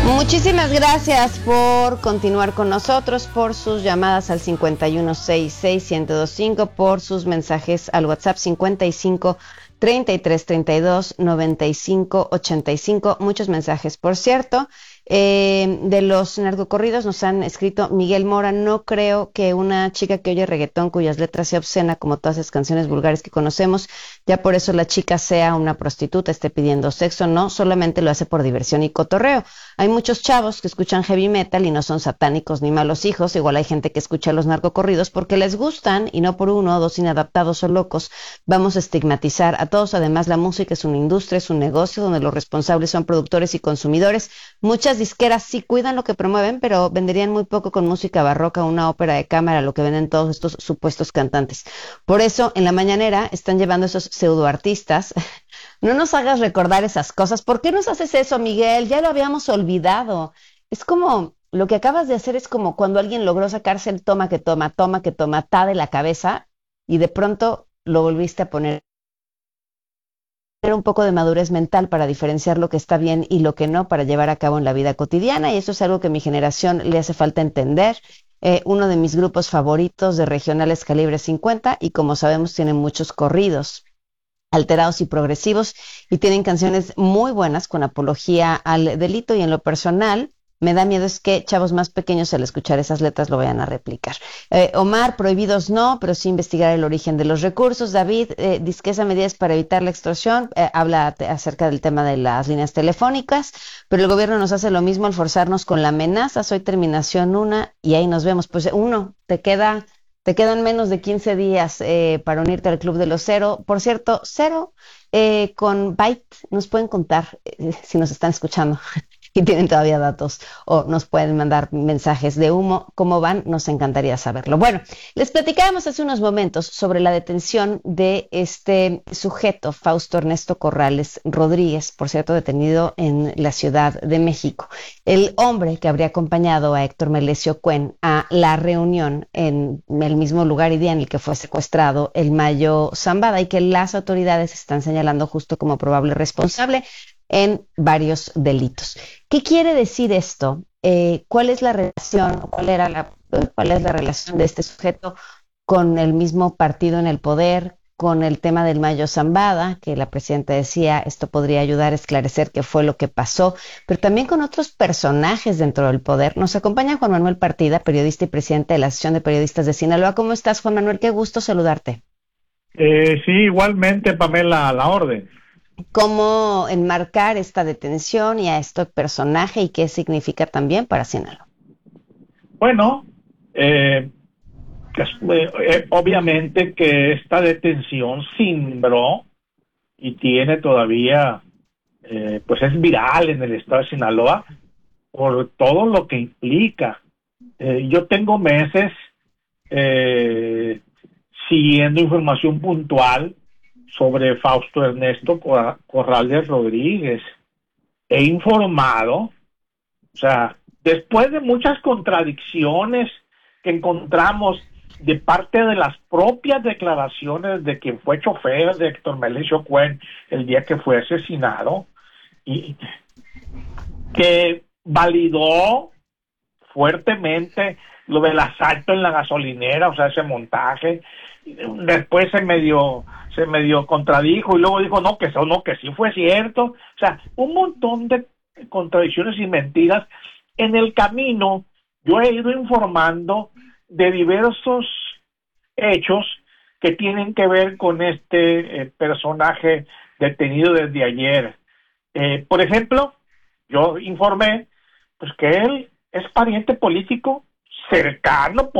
Muchísimas gracias por continuar con nosotros, por sus llamadas al 5166-1025, por sus mensajes al WhatsApp 55-3332-9585. Muchos mensajes, por cierto. De los narcocorridos nos han escrito Miguel Mora: no creo que una chica que oye reggaetón cuyas letras sea obscena como todas las canciones vulgares que conocemos, ya por eso la chica sea una prostituta, esté pidiendo sexo. No, solamente lo hace por diversión y cotorreo. Hay muchos chavos que escuchan heavy metal y no son satánicos ni malos hijos. Igual hay gente que escucha los narcocorridos porque les gustan y no por uno o dos inadaptados o locos vamos a estigmatizar a todos. Además, la música es una industria, es un negocio donde los responsables son productores y consumidores. Muchas disqueras sí cuidan lo que promueven, pero venderían muy poco con música barroca, una ópera de cámara, lo que venden todos estos supuestos cantantes. Por eso, en la mañanera están llevando esos pseudoartistas. No nos hagas recordar esas cosas. ¿Por qué nos haces eso, Miguel? Ya lo habíamos olvidado. Es como, lo que acabas de hacer es como cuando alguien logró sacarse el toma que toma, ta de la cabeza y de pronto lo volviste a poner. Un poco de madurez mental para diferenciar lo que está bien y lo que no para llevar a cabo en la vida cotidiana, y eso es algo que a mi generación le hace falta entender. Uno de mis grupos favoritos de regionales Calibre 50, y como sabemos tienen muchos corridos alterados y progresivos, y tienen canciones muy buenas con apología al delito, y en lo personal me da miedo es que chavos más pequeños al escuchar esas letras lo vayan a replicar. Omar: prohibidos no, pero sí investigar el origen de los recursos. David: disquesa medidas para evitar la extorsión. Habla acerca del tema de las líneas telefónicas, pero el gobierno nos hace lo mismo al forzarnos con la amenaza. Soy terminación 1 y ahí nos vemos. Pues te quedan menos de 15 días para unirte al Club de los Cero. Por cierto, Cero con Byte, nos pueden contar si nos están escuchando y tienen todavía datos, o nos pueden mandar mensajes de humo. ¿Cómo van? Nos encantaría saberlo. Bueno, les platicábamos hace unos momentos sobre la detención de este sujeto, Fausto Ernesto Corrales Rodríguez, por cierto, detenido en la Ciudad de México. El hombre que habría acompañado a Héctor Melesio Cuen a la reunión en el mismo lugar y día en el que fue secuestrado el Mayo Zambada, y que las autoridades están señalando justo como probable responsable en varios delitos. ¿Qué quiere decir esto? ¿Cuál es la relación, cuál es la relación de este sujeto con el mismo partido en el poder, con el tema del Mayo Zambada, que la presidenta decía esto podría ayudar a esclarecer qué fue lo que pasó, pero también con otros personajes dentro del poder? Nos acompaña Juan Manuel Partida, periodista y presidente de la Asociación de Periodistas de Sinaloa. ¿Cómo estás, Juan Manuel? Qué gusto saludarte. Sí, igualmente, Pamela, a la orden. ¿Cómo enmarcar esta detención y a este personaje, y qué significa también para Sinaloa? Bueno, obviamente que esta detención cimbró y tiene todavía, pues es viral en el estado de Sinaloa por todo lo que implica. Yo tengo meses siguiendo información puntual sobre Fausto Ernesto Corrales Rodríguez. He informado, o sea, después de muchas contradicciones que encontramos de parte de las propias declaraciones de quien fue chofer de Héctor Melesio Cuen el día que fue asesinado, y que validó fuertemente lo del asalto en la gasolinera, o sea, ese montaje. Después se medio contradijo y luego dijo que sí fue cierto. O sea, un montón de contradicciones y mentiras. En el camino yo he ido informando de diversos hechos que tienen que ver con este personaje detenido desde ayer. Por ejemplo, yo informé pues que él es pariente político cercano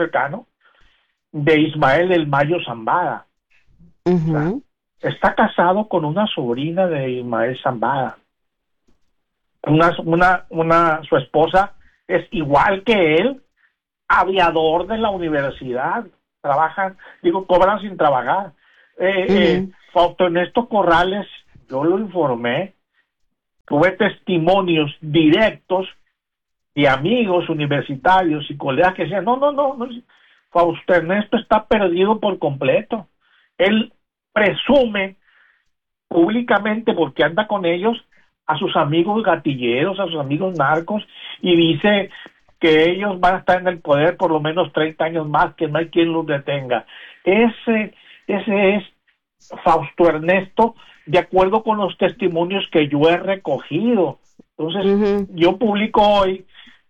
de Ismael El Mayo Zambada. O sea, está casado con una sobrina de Ismael Zambada. Su esposa es igual que él, aviador de la universidad. Cobran sin trabajar. Fausto Ernesto Corrales, yo lo informé, tuve testimonios directos de amigos universitarios y colegas que decían, no, Fausto Ernesto está perdido por completo. Él presume públicamente, porque anda con ellos, a sus amigos gatilleros, a sus amigos narcos, y dice que ellos van a estar en el poder por lo menos 30 años más, que no hay quien los detenga. Ese es Fausto Ernesto, de acuerdo con los testimonios que yo he recogido. Entonces, yo publico hoy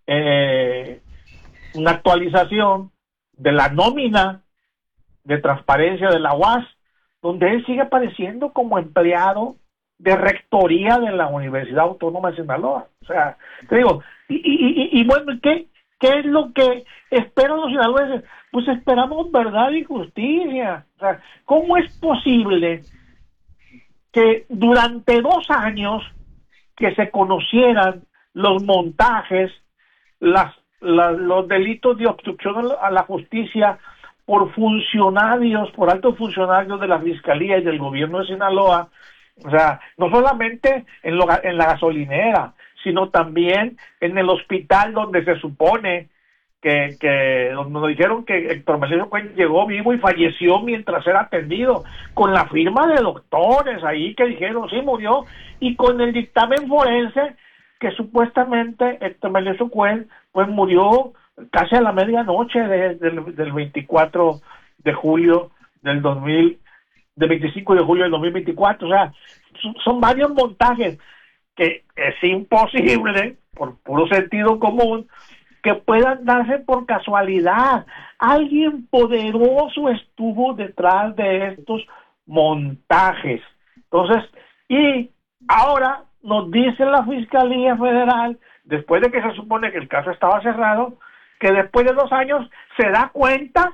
una actualización de la nómina de transparencia de la UAS, donde él sigue apareciendo como empleado de rectoría de la Universidad Autónoma de Sinaloa. O sea, te digo, y bueno, ¿qué es lo que esperan los sinaloenses? Pues esperamos verdad y justicia. O sea, ¿cómo es posible que durante 2 años que se conocieran los montajes, los delitos de obstrucción a la justicia por funcionarios, por altos funcionarios de la Fiscalía y del gobierno de Sinaloa? O sea, no solamente en la gasolinera, sino también en el hospital donde se supone donde nos dijeron que Héctor Melesio Cuen llegó vivo y falleció mientras era atendido, con la firma de doctores ahí que dijeron sí murió, y con el dictamen forense que supuestamente Héctor Melesio Cuen pues murió casi a la medianoche del 24 de julio del 25 de julio del 2024. O sea, son varios montajes que es imposible, por puro sentido común, que puedan darse por casualidad. Alguien poderoso estuvo detrás de estos montajes. Entonces, y ahora nos dice la Fiscalía Federal, después de que se supone que el caso estaba cerrado, que después de 2 años se da cuenta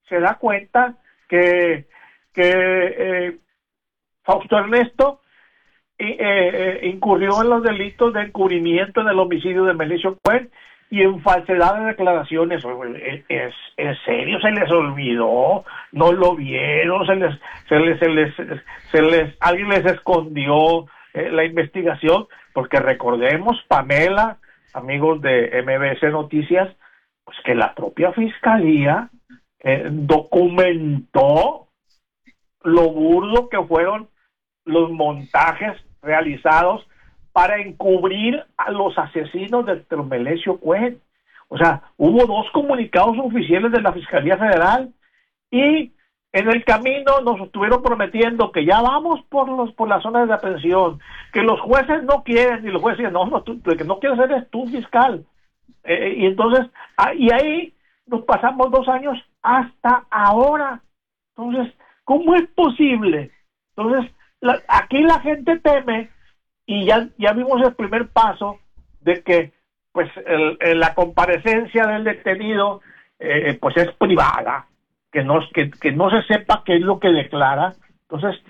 que Fausto Ernesto incurrió en los delitos de encubrimiento en el homicidio de Melesio Cuen y en falsedad de declaraciones. ¿En serio se les olvidó? ¿No lo vieron? ¿Alguien les escondió la investigación? Porque recordemos, Pamela, amigos de MBS Noticias, pues que la propia Fiscalía documentó lo burdo que fueron los montajes realizados para encubrir a los asesinos de Héctor Melesio Cuen. O sea, hubo 2 comunicados oficiales de la Fiscalía Federal y en el camino nos estuvieron prometiendo que ya vamos por las zonas de aprehensión, que los jueces no quieren, y los jueces dicen, no, tú, el que no quieres eres tú, fiscal. Y entonces, y ahí nos pasamos 2 años hasta ahora. Entonces, ¿cómo es posible? Entonces, aquí la gente teme, y ya vimos el primer paso de que pues la comparecencia del detenido pues es privada, que no se sepa qué es lo que declara. Entonces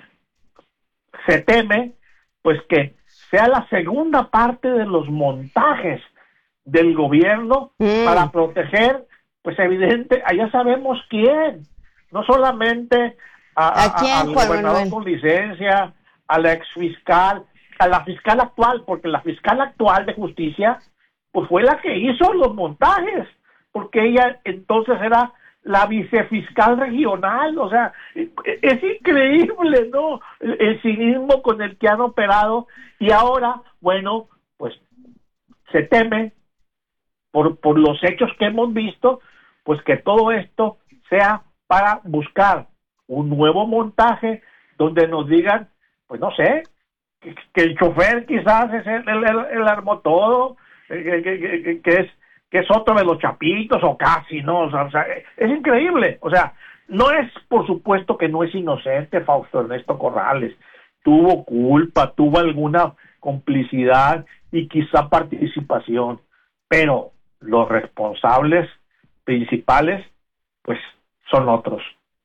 se teme pues que sea la segunda parte de los montajes del gobierno para proteger, pues evidente, allá sabemos quién, no solamente al gobernador con licencia, a la exfiscal, a la fiscal actual, porque la fiscal actual de justicia pues fue la que hizo los montajes, porque ella entonces era la vicefiscal regional. O sea, es increíble, ¿no? El cinismo con el que han operado, y ahora, bueno, pues se teme por los hechos que hemos visto, pues que todo esto sea para buscar un nuevo montaje donde nos digan, pues no sé, que el chofer quizás es el armó todo, que es otro de los chapitos o casi, ¿no? O sea, es increíble. O sea, no es, por supuesto que no es inocente Fausto Ernesto Corrales, tuvo culpa, tuvo alguna complicidad y quizá participación, pero los responsables principales pues son otros.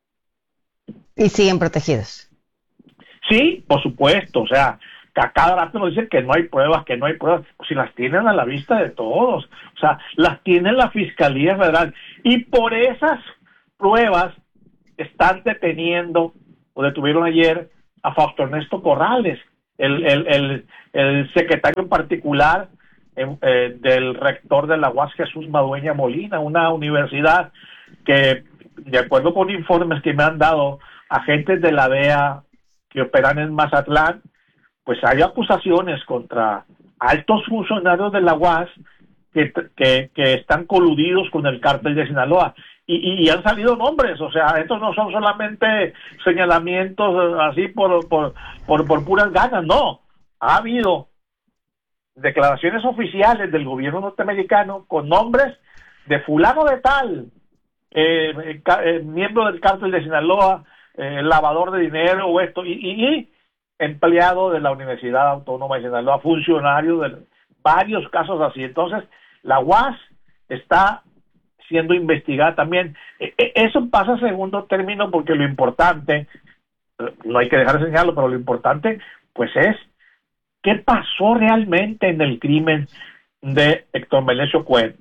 Y siguen protegidos. Sí, por supuesto. O sea, que a cada rato nos dicen que no hay pruebas, pues si las tienen a la vista de todos. O sea, las tiene la Fiscalía Federal, y por esas pruebas están deteniendo, o detuvieron ayer, a Fausto Ernesto Corrales, el secretario en particular del rector de la UAS, Jesús Madueña Molina, una universidad que, de acuerdo con informes que me han dado agentes de la DEA que operan en Mazatlán, pues hay acusaciones contra altos funcionarios de la UAS que están coludidos con el cártel de Sinaloa. Y han salido nombres, o sea, estos no son solamente señalamientos así por puras ganas, no. Ha habido declaraciones oficiales del gobierno norteamericano con nombres de fulano de tal, miembro del cártel de Sinaloa, lavador de dinero o esto, y empleado de la Universidad Autónoma de Sinaloa, funcionario de varios casos así. Entonces, la UAS está siendo investigada también. Eso pasa a segundo término porque lo importante, no hay que dejar de señalarlo, pero lo importante pues es qué pasó realmente en el crimen de Héctor Melesio Cuen.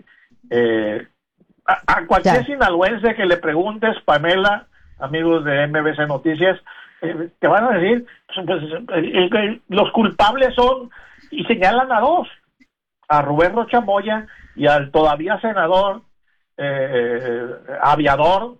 A cualquier sinaloense que le preguntes, Pamela, amigos de MBC Noticias, te van a decir, pues, los culpables son, y señalan a dos, a Rubén Rocha Moya y al todavía senador aviador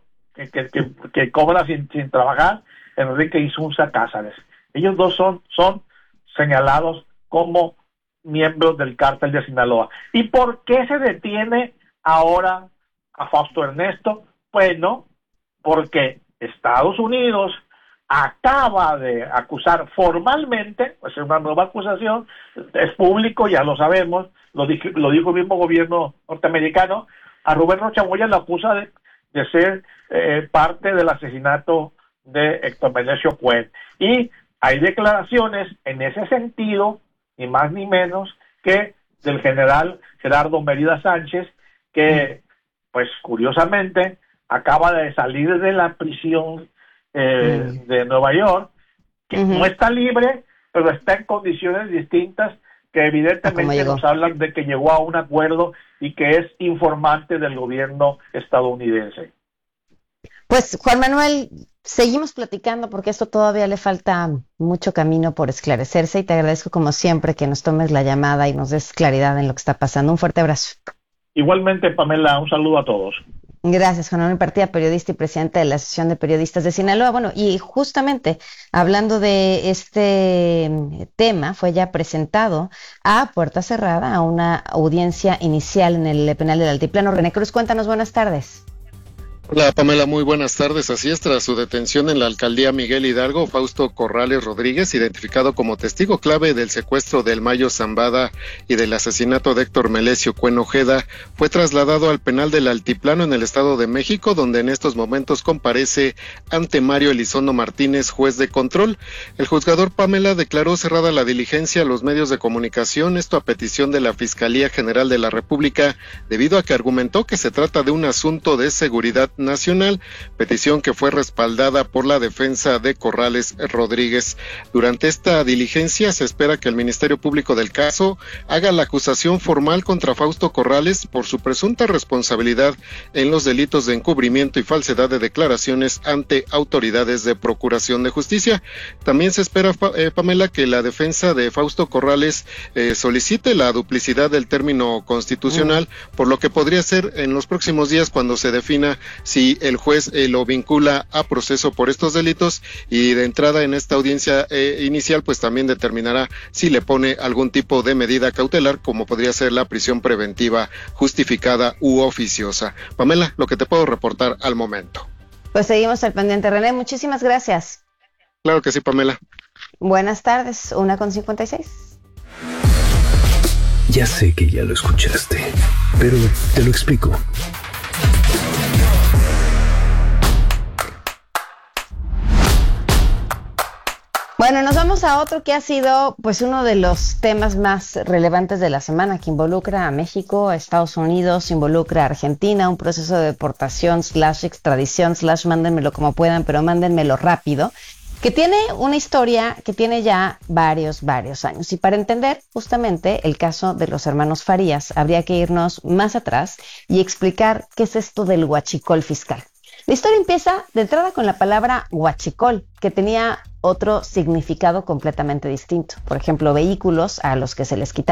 que cobra sin trabajar, Enrique Insunza Cázares. Ellos dos son señalados como miembros del cártel de Sinaloa. ¿Y por qué se detiene ahora a Fausto Ernesto? Bueno, porque Estados Unidos acaba de acusar formalmente, pues es una nueva acusación, es público, ya lo sabemos, lo dijo el mismo gobierno norteamericano, a Rubén Rocha Moya lo acusa de ser parte del asesinato de Héctor Melesio Cuen. Y hay declaraciones en ese sentido, ni más ni menos, que del general Gerardo Mérida Sánchez, que, pues curiosamente, acaba de salir de la prisión de Nueva York, que no está libre, pero está en condiciones distintas, que evidentemente nos hablan de que llegó a un acuerdo y que es informante del gobierno estadounidense. Pues, Juan Manuel, seguimos platicando porque esto todavía le falta mucho camino por esclarecerse y te agradezco como siempre que nos tomes la llamada y nos des claridad en lo que está pasando. Un fuerte abrazo. Igualmente, Pamela, un saludo a todos. Gracias, Juan Manuel Partida, periodista y presidente de la Asociación de Periodistas de Sinaloa. Bueno, y justamente hablando de este tema, fue ya presentado a puerta cerrada a una audiencia inicial en el penal del Altiplano. René Cruz, cuéntanos, buenas tardes. Hola Pamela, muy buenas tardes. Así es, tras su detención en la alcaldía Miguel Hidalgo, Fausto Corrales Rodríguez, identificado como testigo clave del secuestro del Mayo Zambada y del asesinato de Héctor Melesio Cuen Ojeda, fue trasladado al penal del Altiplano en el Estado de México, donde en estos momentos comparece ante Mario Elizondo Martínez, juez de control. El juzgador, Pamela, declaró cerrada la diligencia a los medios de comunicación, esto a petición de la Fiscalía General de la República, debido a que argumentó que se trata de un asunto de seguridad nacional, petición que fue respaldada por la defensa de Corrales Rodríguez. Durante esta diligencia se espera que el Ministerio Público del caso haga la acusación formal contra Fausto Corrales por su presunta responsabilidad en los delitos de encubrimiento y falsedad de declaraciones ante autoridades de procuración de justicia. También se espera, Pamela, que la defensa de Fausto Corrales solicite la duplicidad del término constitucional, por lo que podría ser en los próximos días cuando se defina si el juez lo vincula a proceso por estos delitos, y de entrada en esta audiencia inicial pues también determinará si le pone algún tipo de medida cautelar, como podría ser la prisión preventiva justificada u oficiosa. Pamela, lo que te puedo reportar al momento. Pues seguimos al pendiente, René, muchísimas gracias. Claro que sí, Pamela. Buenas tardes, 1:56. Ya sé que ya lo escuchaste, pero te lo explico. Bueno, nos vamos a otro que ha sido pues uno de los temas más relevantes de la semana, que involucra a México, a Estados Unidos, involucra a Argentina, un proceso de deportación / extradición / mándenmelo como puedan, pero mándenmelo rápido, que tiene una historia que tiene ya varios años. Y para entender justamente el caso de los hermanos Farías, habría que irnos más atrás y explicar qué es esto del huachicol fiscal. La historia empieza de entrada con la palabra huachicol, que tenía otro significado completamente distinto. Por ejemplo, vehículos a los que se les quitaba